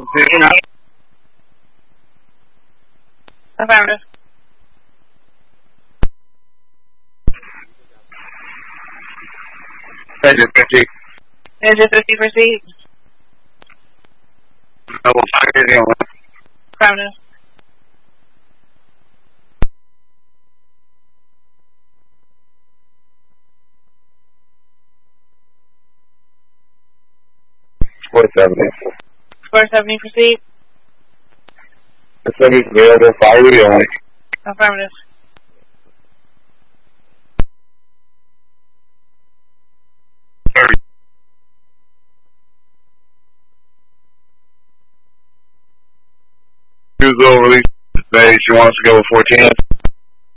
Affirmative. Engine 50. Engine 50, proceed. Double 580. Affirmative. Four 70. 470, proceed. 70 is available. 580 only. Affirmative. Release base. She wants to go with 14.